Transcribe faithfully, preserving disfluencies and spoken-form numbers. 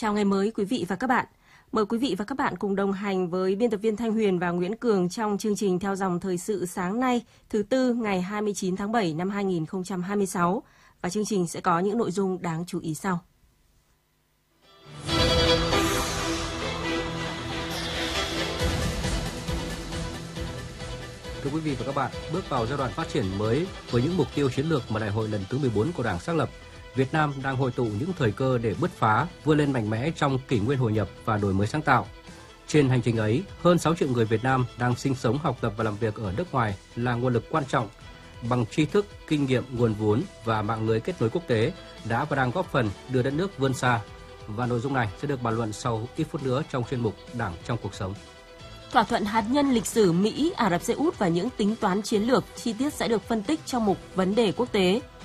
Chào ngày mới quý vị và các bạn. Mời quý vị và các bạn cùng đồng hành với biên tập viên Thanh Huyền và Nguyễn Cường trong chương trình Theo dòng thời sự sáng nay, thứ Tư ngày hai mươi chín tháng bảy năm hai nghìn không trăm hai mươi sáu. Và chương trình sẽ có những nội dung đáng chú ý sau. Thưa quý vị và các bạn, bước vào giai đoạn phát triển mới với những mục tiêu chiến lược mà Đại hội lần thứ mười bốn của Đảng xác lập, Việt Nam đang hội tụ những thời cơ để bứt phá, vươn lên mạnh mẽ trong kỷ nguyên hội nhập và đổi mới sáng tạo. Trên hành trình ấy, hơn sáu triệu người Việt Nam đang sinh sống, học tập và làm việc ở nước ngoài là nguồn lực quan trọng. Bằng tri thức, kinh nghiệm, nguồn vốn và mạng lưới kết nối quốc tế đã và đang góp phần đưa đất nước vươn xa. Và nội dung này sẽ được bàn luận sau ít phút nữa trong chuyên mục Đảng trong cuộc sống. Thỏa thuận hạt nhân lịch sử Mỹ, Ả Rập Xê Út và những tính toán chiến lược chi tiết sẽ được phân tích trong mục Vấn đề quốc tế.